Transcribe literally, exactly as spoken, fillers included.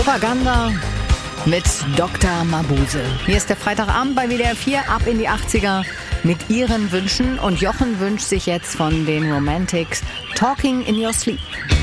Propaganda mit Doktor Mabuse. Hier ist der Freitagabend bei W D R vier, ab in die achtziger mit ihren Wünschen. Und Jochen wünscht sich jetzt von den Romantics Talking in Your Sleep.